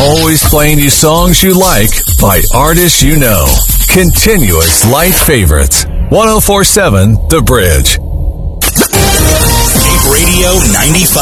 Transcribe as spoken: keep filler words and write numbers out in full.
Always playing you songs you like by artists you know. Continuous light favorites. one oh four point seven The Bridge. Cape Radio ninety-five.